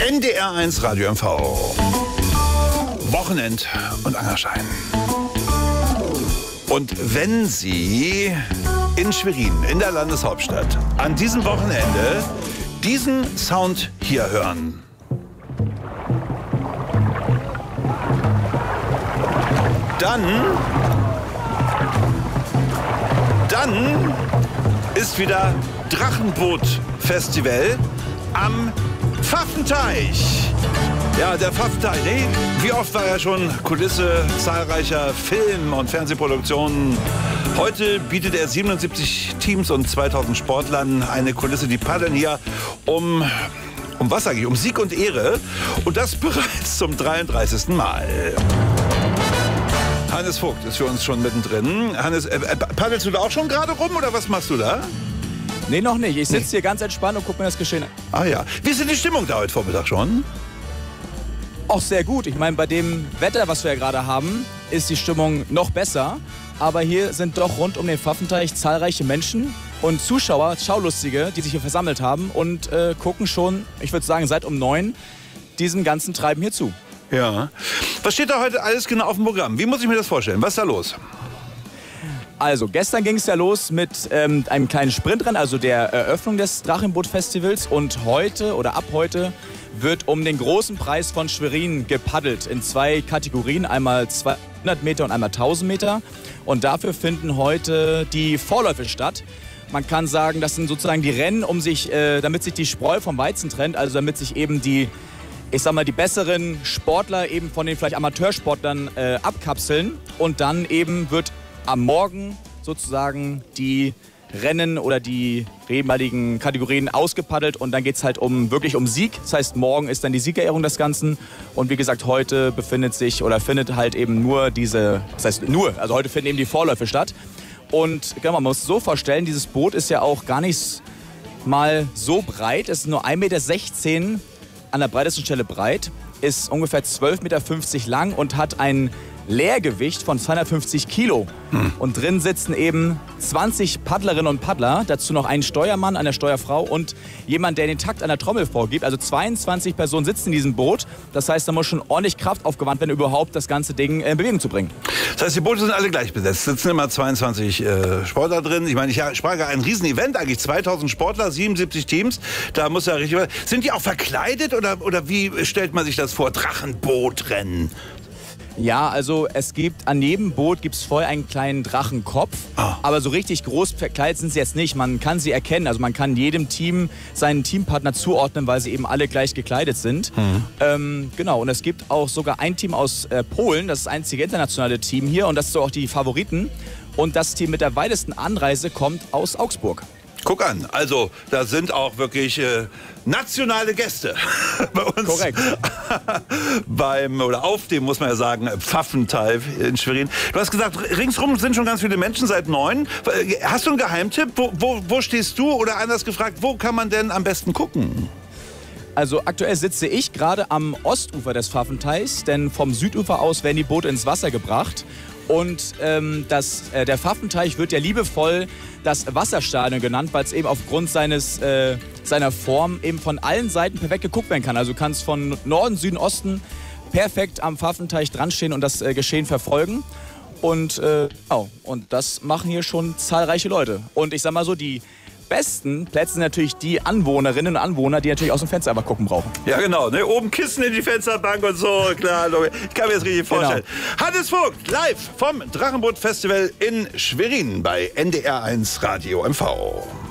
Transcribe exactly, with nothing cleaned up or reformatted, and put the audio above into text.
N D R eins Radio M V. Wochenend und Angerschein. Und wenn Sie in Schwerin, in der Landeshauptstadt, an diesem Wochenende diesen Sound hier hören, dann, dann ist wieder Drachenboot-Festival am Pfaffenteich. Ja, der Pfaffenteich, nee, wie oft war er schon Kulisse zahlreicher Film- und Fernsehproduktionen. Heute bietet er siebenundsiebzig Teams und zweitausend Sportlern eine Kulisse, die paddeln hier um, um was sage ich, um Sieg und Ehre. Und das bereits zum dreiunddreißigsten Mal. Hannes Vogt ist für uns schon mittendrin. Hannes, äh, paddelst du da auch schon gerade rum oder was machst du da? Nee, noch nicht. Ich sitze nee. hier ganz entspannt und gucke mir das Geschehen an. Ah ja. Wie ist denn die Stimmung da heute Vormittag schon? Auch sehr gut. Ich meine, bei dem Wetter, was wir ja gerade haben, ist die Stimmung noch besser. Aber hier sind doch rund um den Pfaffenteich zahlreiche Menschen und Zuschauer, Schaulustige, die sich hier versammelt haben und äh, gucken schon, ich würde sagen, seit um neun diesem ganzen Treiben hier zu. Ja. Was steht da heute alles genau auf dem Programm? Wie muss ich mir das vorstellen? Was ist da los? Also, gestern ging es ja los mit ähm, einem kleinen Sprintrennen, also der Eröffnung des Drachenboot-Festivals. Und heute oder ab heute wird um den großen Preis von Schwerin gepaddelt in zwei Kategorien, einmal zweihundert Meter und einmal tausend Meter. Und dafür finden heute die Vorläufe statt. Man kann sagen, das sind sozusagen die Rennen, um sich, äh, damit sich die Spreu vom Weizen trennt, also damit sich eben die, ich sag mal, die besseren Sportler eben von den vielleicht Amateursportlern äh, abkapseln. Und dann eben wird am Morgen sozusagen die Rennen oder die ehemaligen Kategorien ausgepaddelt und dann geht es halt um, wirklich um Sieg. Das heißt, morgen ist dann die Siegerehrung des Ganzen und wie gesagt, heute befindet sich oder findet halt eben nur diese, das heißt nur, also heute finden eben die Vorläufe statt. Und genau, man muss es so vorstellen, dieses Boot ist ja auch gar nicht mal so breit, es ist nur ein Meter sechzehn an der breitesten Stelle breit, ist ungefähr zwölf Meter fünfzig lang und hat ein Leergewicht von zweihundertfünfzig Kilo. Hm. Und drin sitzen eben zwanzig Paddlerinnen und Paddler, dazu noch ein Steuermann, eine Steuerfrau und jemand, der den Takt an der Trommel vorgibt. Also zweiundzwanzig Personen sitzen in diesem Boot. Das heißt, da muss schon ordentlich Kraft aufgewandt werden, überhaupt das ganze Ding in Bewegung zu bringen. Das heißt, die Boote sind alle gleich besetzt. Es sitzen immer zweiundzwanzig äh, Sportler drin. Ich meine, ich sprach ja ein Riesen-Event eigentlich. zweitausend Sportler, siebenundsiebzig Teams. Da muss ja richtig... Sind die auch verkleidet oder, oder wie stellt man sich das vor? Drachenbootrennen. Ja, also es gibt, an jedem Boot gibt es vorher einen kleinen Drachenkopf, ah. aber so richtig groß verkleidet sind sie jetzt nicht. Man kann sie erkennen, also man kann jedem Team seinen Teampartner zuordnen, weil sie eben alle gleich gekleidet sind. Mhm. Ähm, genau, und es gibt auch sogar ein Team aus äh, Polen, das ist das einzige internationale Team hier und das sind so auch die Favoriten. Und das Team mit der weitesten Anreise kommt aus Augsburg. Guck an, also da sind auch wirklich äh, nationale Gäste bei uns. Korrekt. Beim, oder auf dem, muss man ja sagen, Pfaffenteich in Schwerin. Du hast gesagt, ringsrum sind schon ganz viele Menschen seit neun. Hast du einen Geheimtipp? Wo, wo, wo stehst du? Oder anders gefragt, wo kann man denn am besten gucken? Also aktuell sitze ich gerade am Ostufer des Pfaffenteichs, denn vom Südufer aus werden die Boote ins Wasser gebracht. Und ähm, das, äh, der Pfaffenteich wird ja liebevoll das Wasserstadion genannt, weil es eben aufgrund seines, äh, seiner Form eben von allen Seiten perfekt geguckt werden kann. Also du kannst von Norden, Süden, Osten perfekt am Pfaffenteich dran stehen und das äh, Geschehen verfolgen. Und, äh, oh, und das machen hier schon zahlreiche Leute. Und ich sag mal so, die besten Plätze sind natürlich die Anwohnerinnen und Anwohner, die natürlich aus dem Fenster einfach gucken brauchen. Ja, genau. Ne? Oben Kissen in die Fensterbank und so. Klar, ich kann mir das richtig vorstellen. Genau. Hannes Vogt, live vom Drachenboot-Festival in Schwerin bei N D R eins Radio M V.